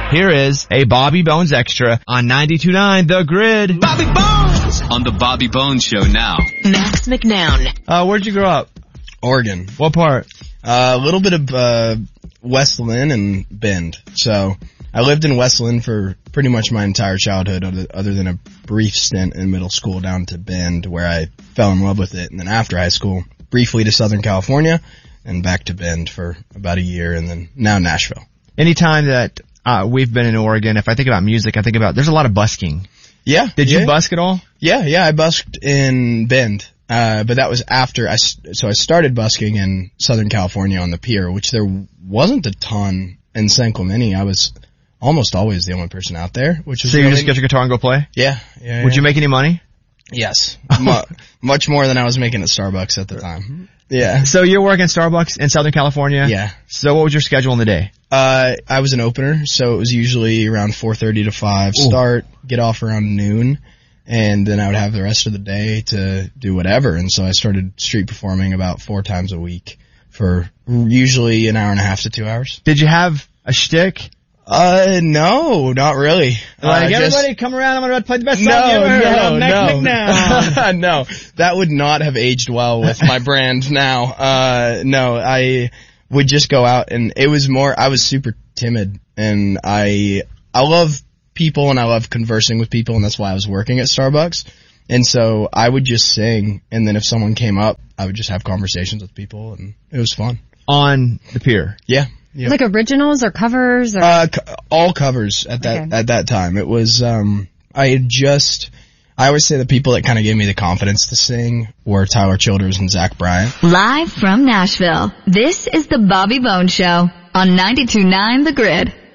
Here is a Bobby Bones Extra on 92.9 The Grid. Bobby Bones! On the Bobby Bones Show now. Max McNown. Where'd you grow up? Oregon. What part? A little bit of West Lynn and Bend. So I lived in West Lynn for pretty much my entire childhood, other than a brief stint in middle school down to Bend, where I fell in love with it. And then after high school, briefly to Southern California and back to Bend for about a year, and then now Nashville. Anytime that we've been in Oregon, if I think about music, I think about there's a lot of busking. Yeah. Did you busk at all? Yeah, I busked in Bend. But that was after I started busking in Southern California on the pier, which there wasn't a ton in San Clemente. I was almost always the only person out there, which was so you just get your guitar and go play? Yeah. Would you make any money? Yes. Much more than I was making at Starbucks at the time. Yeah. So you're working at Starbucks in Southern California? Yeah. So what was your schedule in the day? I was an opener, so it was usually around 4:30 to 5 start, get off around noon. And then I would have the rest of the day to do whatever. And so I started street performing about 4 times a week for usually an hour and a half to 2 hours. Did you have a shtick? No, not really. Everybody come around, I'm going to play the best song you ever heard. No, that would not have aged well with my brand now. No, I would just go out, and it was more, I was super timid, and I love people and I love conversing with people, and that's why I was working at Starbucks. And so I would just sing, and then if someone came up, I would just have conversations with people, and it was fun. On the pier? Yeah. Like originals or covers? Or? All covers at that time. It was, I always say the people that kind of gave me the confidence to sing were Tyler Childers and Zach Bryan. Live from Nashville, this is the Bobby Bones Show on 92.9 The Grid.